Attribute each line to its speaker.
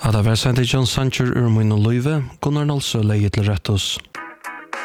Speaker 1: Hada var Sandy John Sancher ur mun og Løyve, Gunnar Nolsø leiet til Rettos.